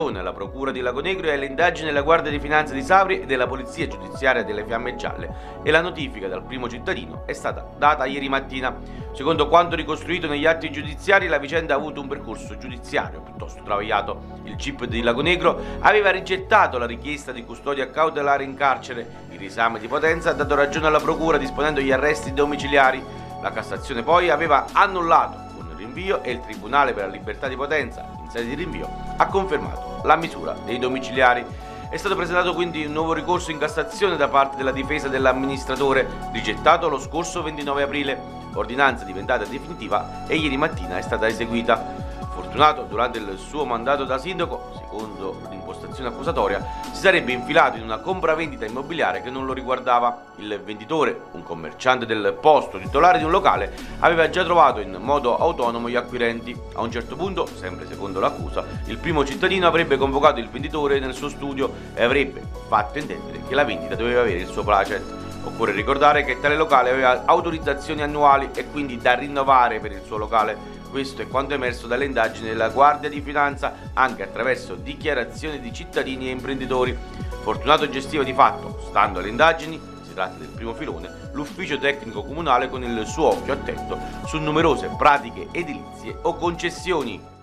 La procura di Lagonegro e le indagini della Guardia di Finanza di Sapri e della Polizia Giudiziaria delle Fiamme Gialle e la notifica dal primo cittadino è stata data ieri mattina. Secondo quanto ricostruito negli atti giudiziari, la vicenda ha avuto un percorso giudiziario piuttosto travagliato. Il CIP di Lagonegro aveva rigettato la richiesta di custodia cautelare in carcere. Il riesame di Potenza ha dato ragione alla procura disponendo gli arresti domiciliari. La Cassazione poi aveva annullato con il rinvio e il Tribunale per la Libertà di Potenza, in sede di rinvio, ha confermato la misura dei domiciliari. È stato presentato quindi un nuovo ricorso in Cassazione da parte della difesa dell'amministratore, rigettato lo scorso 29 aprile. Ordinanza diventata definitiva e ieri mattina è stata eseguita. Fortunato, durante il suo mandato da sindaco, secondo l'impostazione accusatoria, si sarebbe infilato in una compravendita immobiliare che non lo riguardava. Il venditore, un commerciante del posto titolare di un locale, aveva già trovato in modo autonomo gli acquirenti. A un certo punto, sempre secondo l'accusa, il primo cittadino avrebbe convocato il venditore nel suo studio e avrebbe fatto intendere che la vendita doveva avere il suo placet. Occorre ricordare che tale locale aveva autorizzazioni annuali e quindi da rinnovare per il suo locale. Questo è quanto emerso dalle indagini della Guardia di Finanza, anche attraverso dichiarazioni di cittadini e imprenditori. Fortunato gestiva di fatto, stando alle indagini, si tratta del primo filone, l'ufficio tecnico comunale con il suo occhio attento su numerose pratiche edilizie o concessioni.